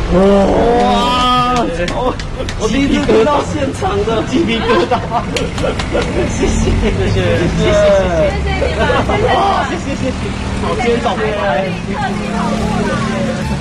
哇！我第一次听到现场的鸡皮疙瘩。谢谢，谢谢，谢谢， 谢谢你们，谢谢你们， 谢谢，好，今天早上来， 特地跑过来。